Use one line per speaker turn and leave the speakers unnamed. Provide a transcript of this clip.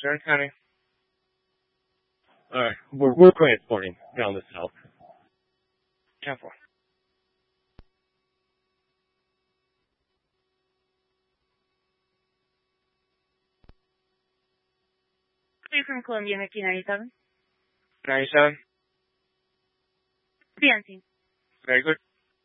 Sharon County. Alright, we're transporting down the south. 10-4.
Clear from Columbia, Mickey 97.
97.
Advancing.
Very good.